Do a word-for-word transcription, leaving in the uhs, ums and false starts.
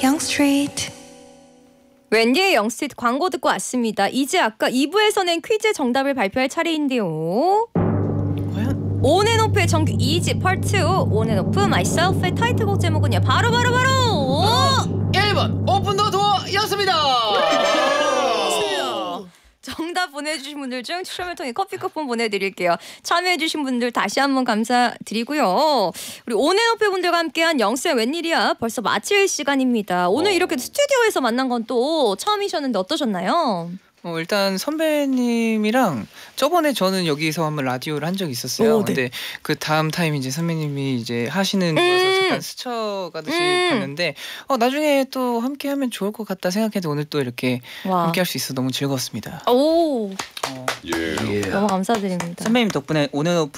Young Street. 웬디의 영스트리트 광고 듣고 왔습니다. 이제 아까 이 부에서 낸 퀴즈 정답을 발표할 차례인데요. 과연? 온앤오프의 정규 이 집 파트 투 온앤오프 마이셀프의 타이틀곡 제목은요. 바로 바로 바로 일 번 오픈 더 도어였습니다. 정답 보내주신 분들 중 추첨을 통해 커피 쿠폰 보내드릴게요. 참여해주신 분들 다시 한번 감사드리고요. 우리 온앤오프 분들과 함께한 영수의 웬일이야 벌써 마칠 시간입니다. 오늘 어. 이렇게 스튜디오에서 만난 건 또 처음이셨는데 어떠셨나요? 어, 일단 선배님이랑 저번에 저는 여기서 한번 라디오를 한 적이 있었어요. 오, 네. 근데 그 다음 타임 이제 선배님이 이제 하시는 거에서 음. 잠깐 스쳐가듯이 음. 봤는데 어, 나중에 또 함께하면 좋을 것 같다 생각해도 오늘 또 이렇게 와. 함께할 수 있어 너무 즐거웠습니다. 오, 어, 예. 너무 감사드립니다. 선배님 덕분에 온앤오프